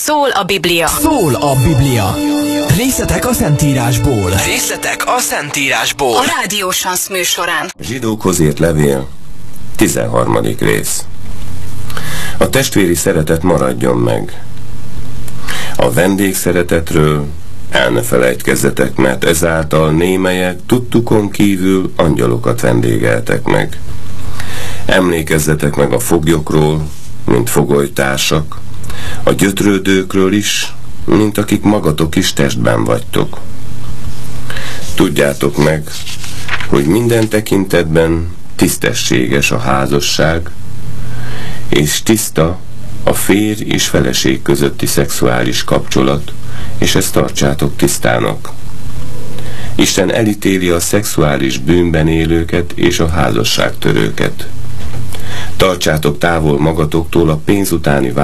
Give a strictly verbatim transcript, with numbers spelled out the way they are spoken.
Szól a Biblia. Szól a Biblia. Részletek a Szentírásból. Részletek a Szentírásból. A Rádió Sansz műsorán. Zsidókhoz írt levél, tizenharmadik rész. A testvéri szeretet maradjon meg. A vendégszeretetről el ne felejtkezzetek, mert ezáltal némelyek tudtukon kívül angyalokat vendégeltek meg. Emlékezzetek meg a foglyokról, mint fogolytársak, a gyötrődőkről is, mint akik magatok is testben vagytok. Tudjátok meg, hogy minden tekintetben tisztességes a házasság, és tiszta a férj és feleség közötti szexuális kapcsolat, és ezt tartsátok tisztának. Isten elítéli a szexuális bűnben élőket és a házasságtörőket. Tartsátok távol magatoktól a pénz utáni